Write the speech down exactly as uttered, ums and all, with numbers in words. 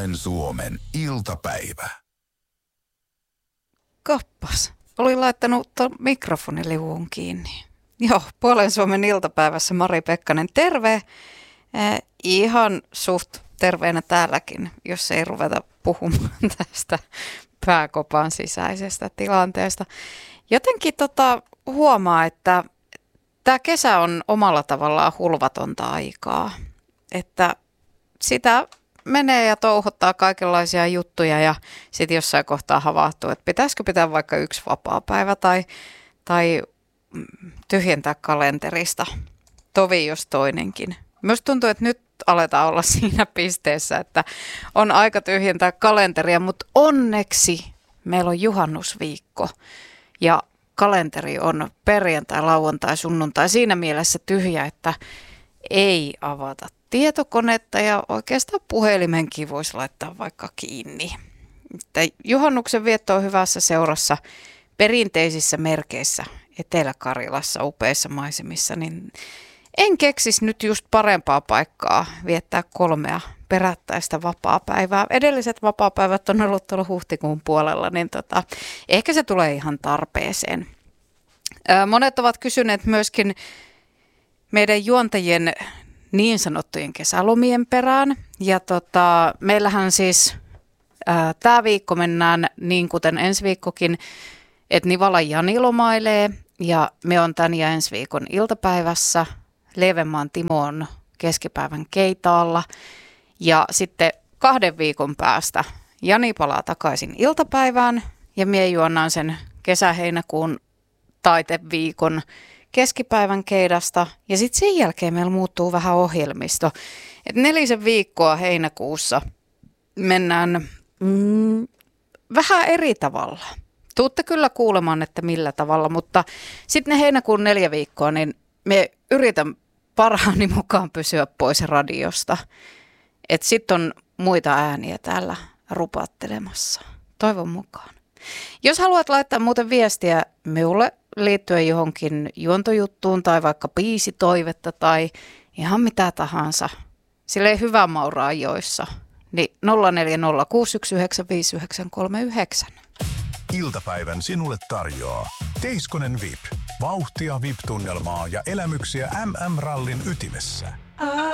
Puolen Suomen iltapäivä. Kappas. Olin laittanut tuon mikrofoniliuun kiinni. Joo, Puolen Suomen iltapäivässä Mari Pekkanen, terve. Eh, ihan suht terveenä täälläkin, jos ei ruveta puhumaan tästä pääkopan sisäisestä tilanteesta. Jotenkin tota, huomaa, että tämä kesä on omalla tavallaan hulvatonta aikaa. Että sitä menee ja touhottaa kaikenlaisia juttuja ja sitten jossain kohtaa havahtuu, että pitäisikö pitää vaikka yksi vapaapäivä tai, tai tyhjentää kalenterista. Tovi jos toinenkin. Myös tuntuu, että nyt aletaan olla siinä pisteessä, että on aika tyhjentää kalenteria, mutta onneksi meillä on juhannusviikko ja kalenteri on perjantai, lauantai, sunnuntai siinä mielessä tyhjä, että ei avata tietokonetta ja oikeastaan puhelimenkin voisi laittaa vaikka kiinni. Että juhannuksen vietto on hyvässä seurassa perinteisissä merkeissä Etelä-Karjalassa upeissa maisemissa, niin en keksisi nyt just parempaa paikkaa viettää kolmea perättäistä vapaapäivää. Edelliset vapaapäivät on ollut tuolla huhtikuun puolella, niin tota, ehkä se tulee ihan tarpeeseen. Ää, monet ovat kysyneet myöskin meidän juontajien niin sanottujen kesälomien perään. Ja tota, meillähän siis tämä viikko mennään niin kuten ensi viikkokin, että Nivalan Jani lomailee ja me on tämän ja ensi viikon iltapäivässä. Leevenmaan Timo on keskipäivän Keitaalla ja sitten kahden viikon päästä Jani palaa takaisin iltapäivään ja mie juonnaan sen kesä-heinäkuun taiteviikon keskipäivän Keidasta ja sitten sen jälkeen meillä muuttuu vähän ohjelmisto. Et nelisen viikkoa heinäkuussa mennään mm, vähän eri tavalla. Tuutte kyllä kuulemaan, että millä tavalla, mutta sitten ne heinäkuun neljä viikkoa, niin me yritän parhaani mukaan pysyä pois radiosta. Että sitten on muita ääniä täällä rupattelemassa. Toivon mukaan. Jos haluat laittaa muuten viestiä minulle liittyen johonkin juontojuttuun tai vaikka biisitoivetta tai ihan mitä tahansa, silleen hyvä mauraa joissa, niin nolla neljä nolla kuusi yksi yhdeksän viisi yhdeksän kolme yhdeksän. Iltapäivän sinulle tarjoaa Teiskonen V I P. Vauhtia V I P-tunnelmaa ja elämyksiä M M-rallin ytimessä.